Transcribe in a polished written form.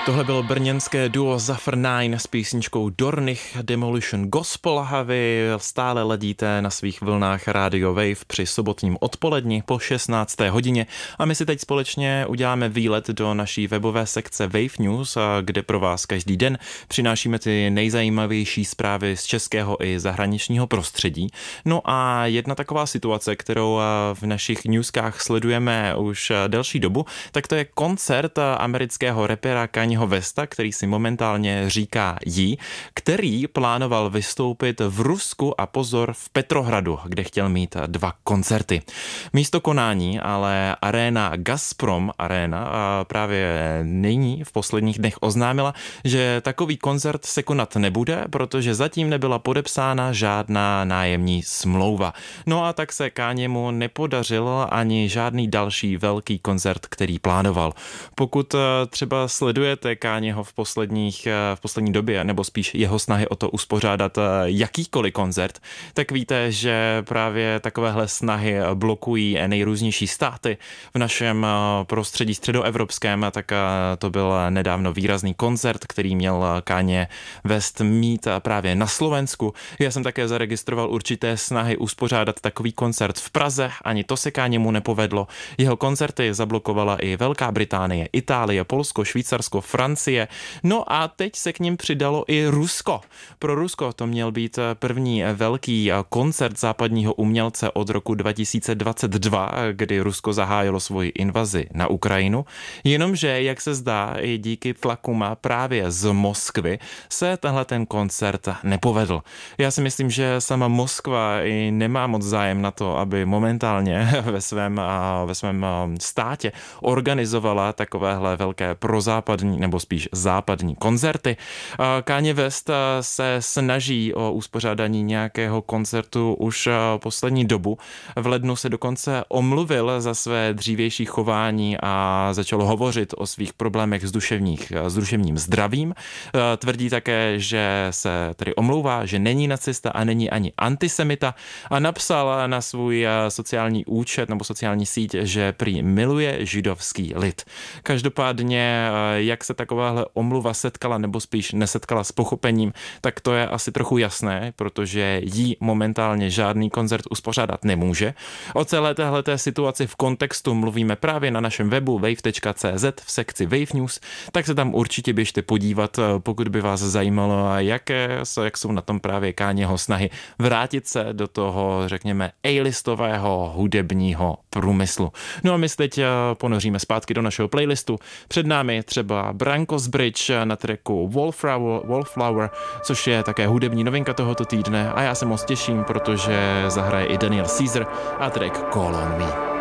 Tohle bylo brněnské duo Zafr9 s písničkou Dornich Demolition Gospel a vy stále ladíte na svých vlnách Radio Wave při sobotním odpoledni po 16. hodině a my si teď společně uděláme výlet do naší webové sekce Wave News, kde pro vás každý den přinášíme ty nejzajímavější zprávy z českého i zahraničního prostředí. No a jedna taková situace, kterou v našich newskách sledujeme už delší dobu, tak to je koncert amerického rapera Kanyeho Westa, který si momentálně říká Yee, který plánoval vystoupit v Rusku a pozor v Petrohradu, kde chtěl mít 2 koncerty. Místo konání ale aréna Gazprom Arena právě nyní v posledních dnech oznámila, že takový koncert se konat nebude, protože zatím nebyla podepsána žádná nájemní smlouva. No a tak se Kanyemu nepodařil ani žádný další velký koncert, který plánoval. Pokud třeba sledujete Kanyeho v poslední době, nebo spíš jeho snahy o to uspořádat jakýkoliv koncert, tak víte, že právě takovéhle snahy blokují nejrůznější státy v našem prostředí středoevropském, tak to byl nedávno výrazný koncert, který měl Kanye West mít právě na Slovensku. Já jsem také zaregistroval určité snahy uspořádat takový koncert v Praze, ani to se Kanyemu nepovedlo. Jeho koncerty zablokovala i Velká Británie, Itálie, Polsko, Švýcarsko, Francie. No a teď se k nim přidalo i Rusko. Pro Rusko to měl být první velký koncert západního umělce od roku 2022, kdy Rusko zahájilo svoji invazi na Ukrajinu. Jenomže, jak se zdá, i díky tlakům právě z Moskvy se tenhle ten koncert nepovedl. Já si myslím, že sama Moskva i nemá moc zájem na to, aby momentálně ve svém státě organizovala takovéhle velké prozápadní nebo spíš západní koncerty. Kanye West se snaží o uspořádání nějakého koncertu už poslední dobu. V lednu se dokonce omluvil za své dřívější chování a začal hovořit o svých problémech s duševním zdravím. Tvrdí také, že se tedy omlouvá, že není nacista a není ani antisemita a napsal na svůj sociální účet nebo sociální síť, že prý miluje židovský lid. Každopádně, jak se takováhle omluva setkala nebo spíš nesetkala s pochopením, tak to je asi trochu jasné, protože jí momentálně žádný koncert uspořádat nemůže. O celé téhleté situaci v kontextu mluvíme právě na našem webu wave.cz v sekci Wave News, tak se tam určitě běžte podívat, pokud by vás zajímalo, jak jsou na tom právě Kanyeho snahy vrátit se do toho, řekněme, A-listového hudebního průmyslu. No a my se teď ponoříme zpátky do našeho playlistu. Před námi třeba Brankos Bridge na tracku Wallflower, což je také hudební novinka tohoto týdne a já se moc těším, protože zahraje i Daniel Caesar a track Call on Me.